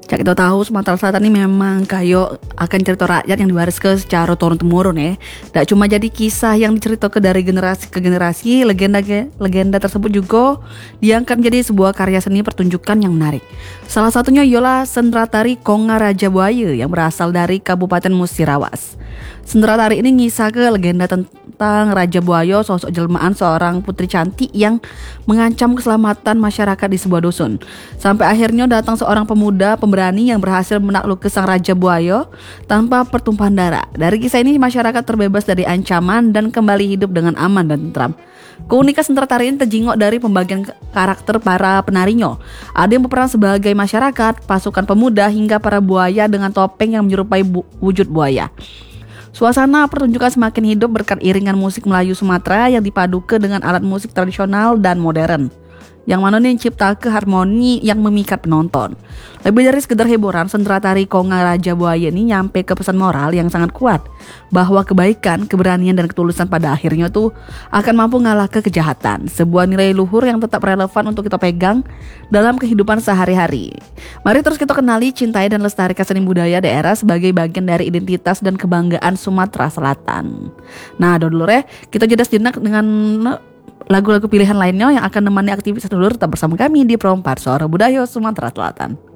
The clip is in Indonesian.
Cak kita tahu Sumatera Selatan ini memang kayo akan cerita rakyat yang diwariskan secara turun-temurun ya. Tak cuma jadi kisah yang diceritakan dari generasi ke generasi, legenda tersebut juga diangkat menjadi sebuah karya seni pertunjukan yang menarik. Salah satunya ialah sendera tari Konga Raja Buaya yang berasal dari Kabupaten Musirawas. Sendera tari ini ngisah ke legenda tentang Raja Buaya, sosok jelmaan seorang putri cantik yang mengancam keselamatan masyarakat di sebuah dusun. Sampai akhirnya datang seorang pemuda pemberani yang berhasil menaklukkan sang Raja Buaya tanpa pertumpahan darah. Dari kisah ini masyarakat terbebas dari ancaman dan kembali hidup dengan aman dan tentram. Keunikan sendera tari ini terjingok dari pembagian karakter para penarinya. Ada yang berperan sebagai masyarakat, pasukan pemuda, hingga para buaya dengan topeng yang menyerupai wujud buaya. Suasana pertunjukan semakin hidup berkat iringan musik Melayu Sumatera yang dipadukan dengan alat musik tradisional dan modern, yang mana ini menciptakan harmoni yang memikat penonton. Lebih dari sekedar hiburan, sendera tari Konga Raja Buaya ini nyampe ke pesan moral yang sangat kuat, bahwa kebaikan, keberanian, dan ketulusan pada akhirnya tuh akan mampu ngalahkan kejahatan. Sebuah nilai luhur yang tetap relevan untuk kita pegang dalam kehidupan sehari-hari. Mari terus kita kenali, cintai, dan lestarikan seni budaya daerah sebagai bagian dari identitas dan kebanggaan Sumatera Selatan. Nah, dulu kita jeda sejenak dengan lagu-lagu pilihan lainnya yang akan menemani aktivitas dulur. Tetap bersama kami di Perompak Suara Budaya Sumatera Selatan.